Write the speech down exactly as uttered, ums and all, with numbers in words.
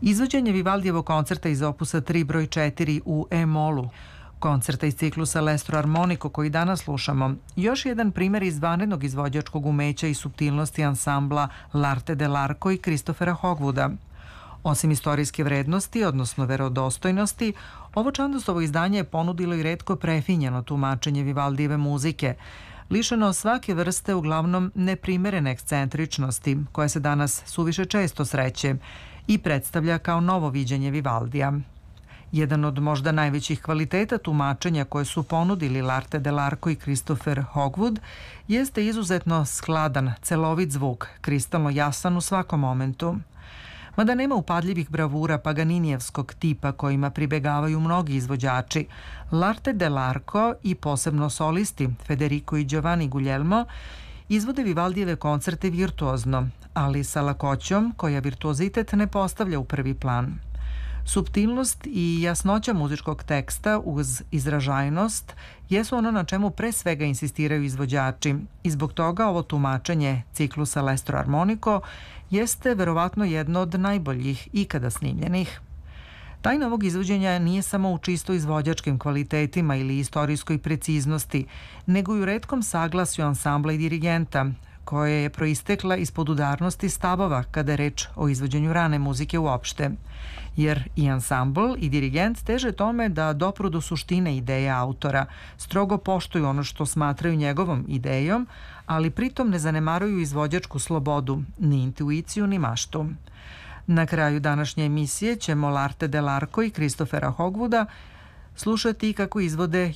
Izvođenje Vivaldijevog koncerta iz opusa tri broj četiri u E-molu, koncerta iz ciklusa Lestro Armonico koji danas slušamo, još jedan primjer iz vanrednog izvođačkog umeća i suptilnosti ansambla L'Arte dell'Arco i Christophera Hogwooda. Osim istorijske vrednosti, odnosno verodostojnosti, ovo Čandosovo izdanje je ponudilo i retko prefinjeno tumačenje Vivaldijeve muzike, lišeno svake vrste uglavnom neprimerene ekscentričnosti, koja se danas suviše često sreće i predstavlja kao novo viđenje Vivaldija. Jedan od možda najvećih kvaliteta tumačenja koje su ponudili L'Arte dell'Arco i Christopher Hogwood jeste izuzetno skladan, celovit zvuk, kristalno jasan u svakom momentu. Mada nema upadljivih bravura Paganinijevskog tipa kojima pribegavaju mnogi izvođači, L'Arte dell'Arco i posebno solisti Federico i Giovanni Guglielmo izvode Vivaldijeve koncerte virtuozno, ali sa lakoćom koja virtuozitet ne postavlja u prvi plan. Suptilnost i jasnoća muzičkog teksta uz izražajnost jesu ono na čemu pre svega insistiraju izvođači i zbog toga ovo tumačenje ciklusa Lestro Armonico jeste verovatno jedno od najboljih ikada snimljenih. Tajna ovog izvođenja nije samo u čisto izvođačkim kvalitetima ili istorijskoj preciznosti, nego i u retkom saglasju ansambla i dirigenta, koja je proistekla ispod udarnosti stavova kada je reč o izvođenju rane muzike uopšte. Jer i ansambl i dirigent teže tome da dopru do suštine ideje autora, strogo poštuju ono što smatraju njegovom idejom, ali pritom ne zanemaruju izvođačku slobodu, ni intuiciju, ni maštu. Na kraju današnje emisije ćemo L'Arte dell'Arco i Christophera Hogwooda slušati kako izvode